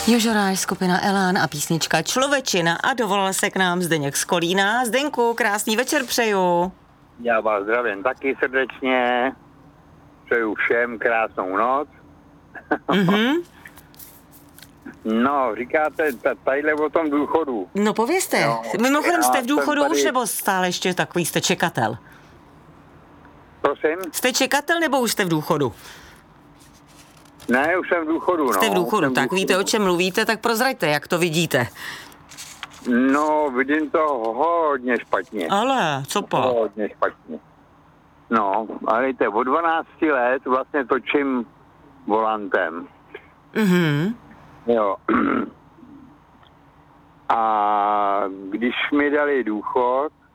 Jožoráš, skupina Elán a písnička Člověčina a dovolal se k nám Zdeněk z Kolína. Zdenku, krásný večer přeju. Já vás zdravím taky srdečně. Přeju všem krásnou noc. Mhm. No, říkáte tadyhle o tom důchodu. No povězte, Jo, mimochodem jste v důchodu tady... už nebo stále ještě takový jste čekatel? Prosím? Jste čekatel nebo už jste v důchodu? Ne, už jsem v důchodu, Jste v důchodu, tak víte, o čem mluvíte, tak prozraďte, jak to vidíte. No, vidím to hodně špatně. Ale, co pa? Hodně špatně. No, ale víte, od 12 let vlastně točím volantem. Mhm. Jo. A když mi dali důchod,